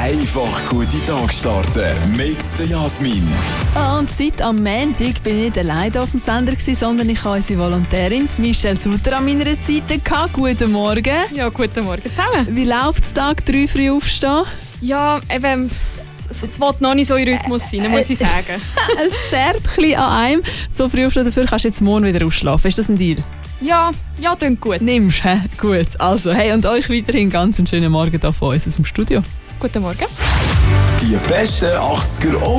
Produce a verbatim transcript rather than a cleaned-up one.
Einfach gute Tag starten mit der Jasmin. Und seit am Montag bin ich nicht alleine auf dem Sender gewesen, sondern ich habe unsere Volontärin Michelle Sutter an meiner Seite gehabt. Guten Morgen. Ja, guten Morgen zusammen. Wie läuft es Tag drei früh aufstehen? Ja, eben, es, es will noch nicht so in Rhythmus sein, muss ich sagen. Es zerrt ein bisschen an einem. So früh aufstehen, dafür kannst du jetzt morgen wieder ausschlafen. Ist das ein Deal? Ja, ja, klingt gut. Nimmst du, gut. Also, hey, und euch weiterhin ganz einen schönen Morgen hier von uns aus dem Studio. Guten Morgen. Die besten achtziger